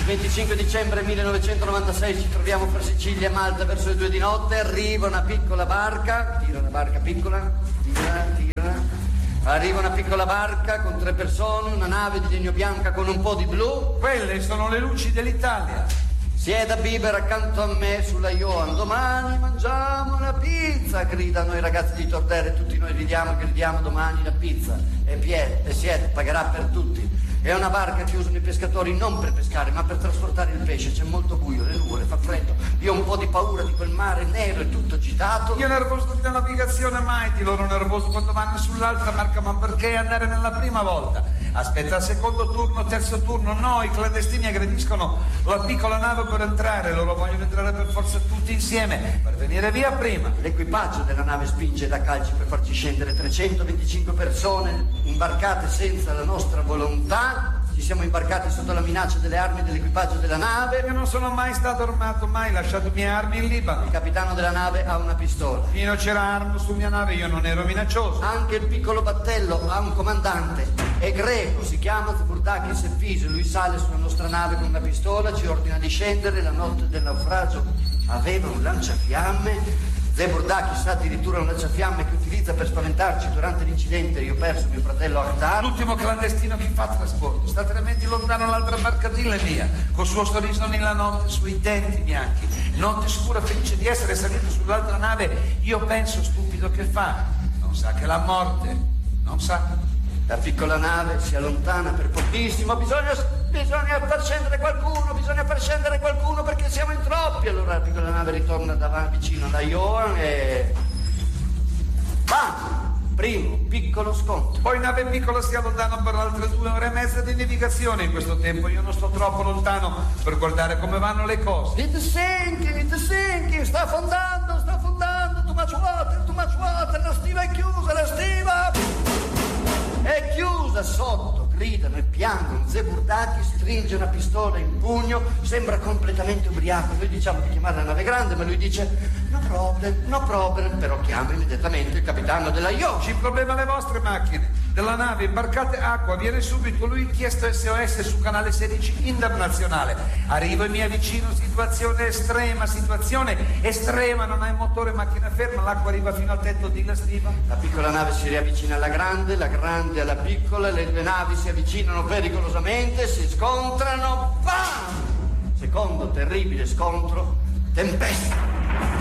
25 dicembre 1996 ci troviamo fra Sicilia e Malta verso le 2 di notte, arriva una piccola barca, tira una barca piccola, tira, arriva una piccola barca con 3 persone, una nave di legno bianca con un po' di blu. Quelle sono le luci dell'Italia. Sieda Bieber accanto a me sulla Johan, domani mangiamo la pizza, gridano i ragazzi di Tortere, tutti noi gridiamo domani la pizza. E Sied pagherà per tutti. È una barca che usano i pescatori non per pescare, ma per trasportare il pesce. C'è molto buio, le nuvole, fa freddo. Io ho un po' di paura di quel mare nero e tutto agitato. Io nervoso della navigazione mai, di loro nervoso quando vanno sull'altra barca, ma perché andare nella prima volta? Aspetta il secondo turno, terzo turno, no, i clandestini aggrediscono la piccola nave per entrare, loro vogliono entrare per forza tutti insieme, per venire via prima. L'equipaggio della nave spinge da calci per farci scendere 325 persone imbarcate senza la nostra volontà. Ci siamo imbarcati sotto la minaccia delle armi dell'equipaggio della nave. Io non sono mai stato armato, mai lasciato mie armi in Libano. Il capitano della nave ha una pistola. Fino c'era arma su mia nave, io non ero minaccioso. Anche il piccolo battello ha un comandante. È greco, si chiama Zeburdakis Efisio. Lui sale sulla nostra nave con una pistola, ci ordina di scendere. La notte del naufragio aveva un lanciafiamme. Zeburdakis ha addirittura un lanciafiamme che utilizza per spaventarci. Durante l'incidente io ho perso mio fratello Akhtar. L'ultimo clandestino che fa trasporto sta 3 metri lontano l'altra barcatina mia, col suo sorriso nella notte sui denti bianchi, notte scura, felice di essere salito sull'altra nave. Io penso, stupido, che fa? Non sa che la morte, non sa. La piccola nave si allontana per pochissimo, bisogna far scendere qualcuno perché siamo in troppi. Allora la piccola nave ritorna davanti vicino alla Johan e... bam! Primo piccolo scontro. Poi nave piccola si allontana per altre 2 ore e mezza di navigazione. In questo tempo io non sto troppo lontano per guardare come vanno le cose. It's sinking, sta affondando, too much water, la stiva è chiusa sotto, gridano e piangono. Zeburdakis stringe una pistola in pugno, sembra completamente ubriaco. Noi diciamo di chiamare la nave grande, ma lui dice no problem, però chiama immediatamente il capitano della Johan. Ci problema le vostre macchine della nave, imbarcate acqua, viene subito. Lui chiesto SOS su canale 16 internazionale. Arrivo e mi avvicino, situazione estrema, non hai motore, macchina ferma, l'acqua arriva fino al tetto di la stiva. La piccola nave si riavvicina alla grande, la grande alla piccola, le 2 navi si avvicinano pericolosamente, si scontrano, bam! Secondo terribile scontro, tempesta.